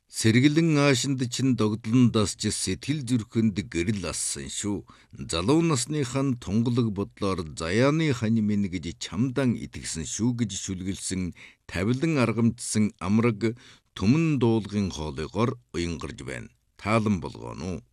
Сэргэлэн аашинд чин догдлон дасч сэтгэл зүрхэнд гэрэл ассан шүү. Залуу насныхаа нь тунгалаг бодлоор заяаны хань минь гэж чамдан итгэсэн шүү гэж шүлгэлсэн тавилан аргамжсан амраг түмэн дуулгын хоолойгоор уянгарж байна. Таалан болгооно уу?